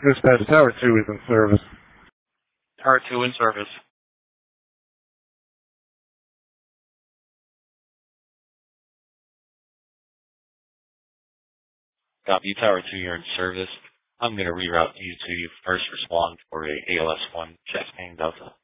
Dispatch Tower 2 is in service. Tower 2 in service. Copy, Tower 2, you're in service. I'm going to reroute you to first respond for a ALS-1 chest pain delta.